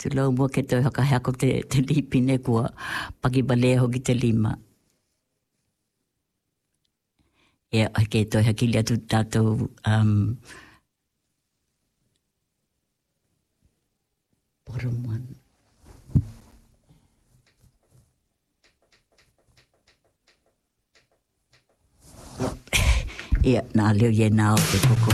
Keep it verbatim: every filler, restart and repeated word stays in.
Tu lau mua ke toi haka hako te, te lipine kua paki balea hoki te lima. Ia, ai ke toi haki lia tu tātou um, bottom one. Ia, nā leo ye nā o te koko.